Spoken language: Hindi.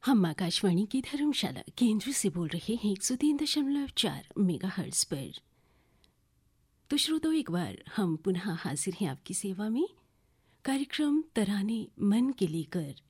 हम आकाशवाणी की धर्मशाला केंद्र से बोल रहे हैं 103.4 मेगाहर्ट्ज पर। तो श्रोताओं, एक बार हम पुनः हाजिर हैं आपकी सेवा में कार्यक्रम तराने मन के लेकर।